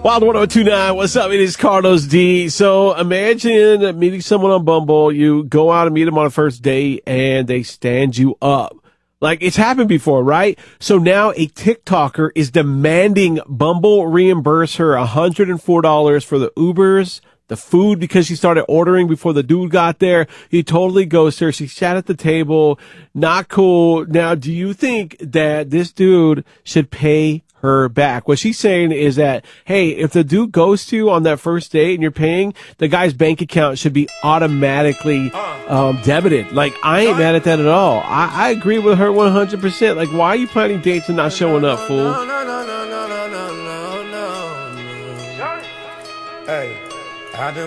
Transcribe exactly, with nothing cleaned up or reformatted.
Wild one oh two point nine, what's up? It is Carlos D. So imagine meeting someone on Bumble. You go out and meet them on a first date and they stand you up. Like, it's happened before, right? So now a TikToker is demanding Bumble reimburse her one hundred four dollars for the Ubers, the food, because she started ordering before the dude got there. He totally ghosted her. She sat at the table. Not cool. Now, do you think that this dude should pay her back? What she's saying is that, hey, if the dude goes to you on that first date and you're paying, the guy's bank account should be automatically um, debited. Like, I ain't mad at that at all. I, I agree with her one hundred percent. Like, why are you planning dates and not showing up, fool? No, no, no, no, no, no, no, no, no, no. Hey, I do.